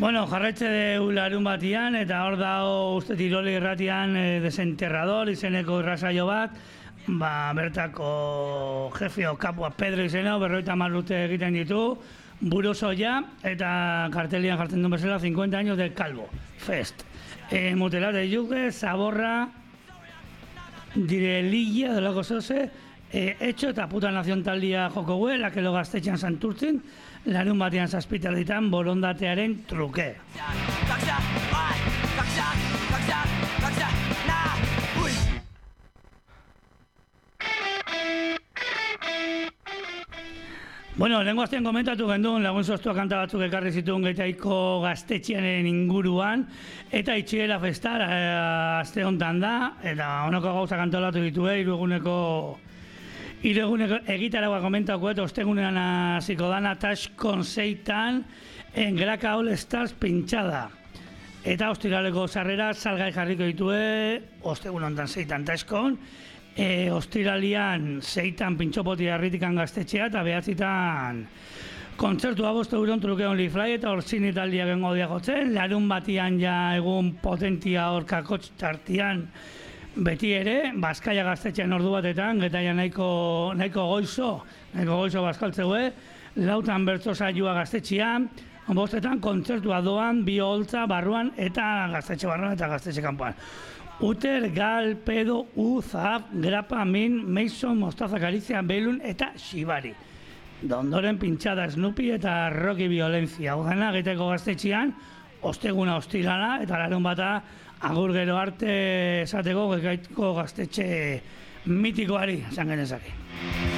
Bueno, jarraitze de larun batian, eta hor dago uste Tiroli irratian Desenterrador izeneko irrasaio bat, bertako jefio kapua Pedro izena, 50 urte egiten ditu, buruzoia, eta kartelian jartzen duen bezala 50 años del Calvo Fest. Mutela de Yuke, Zaborra, Direlilla, delako zoze, Etxo eta Puta Nazion taldia joko gue, lakelo gaztetxean santurtzen, larun batean zazpitalditan borondatearen truke. Bueno, lehenko aztean komentatu gendun, lagun soztua kanta batzuk ekarri zituen Getaiko gaztetxearen inguruan, eta itxiera festar azte hontan da, eta honako gauza kantolatu ditue, iruguneko egitaragua komentako eta ostegunean hasiko dana Taskon 6-tan Graka All Stars pintxada. Eta ostiraleko sarrera salgai jarriko ditue, ostegun hontan 6-tan Taskon, ostiralian 6-tan pintxopoti harritikan gaztetxea eta 9-tan kontzertua 5 euron truke only fly eta Orsini taldia gengo dia jotzen, larun batian ja egun potentia horkako tartian beti ere, Bazkaia gaztetxean ordu batetan, Getaia nahiko goizo bazkaltzeue, 4-tan bertso saioa gaztetxean, 5-etan kontzertua doan, bi holtza barruan eta gaztetxe barruan eta gaztetxe kanpoan. Uter, Gal, Pedo, Zahab, Grapa, Min, Mason, Mostaza, Galizia, Belun eta Xibari. Dondoren pintxada Snoopy eta Rocky Violencia. Hogena, Getaiko gaztetxean, osteguna ostirala eta larun bata agur gero arte esateko Getaiko gaztetxe mitikoari, esan genezake.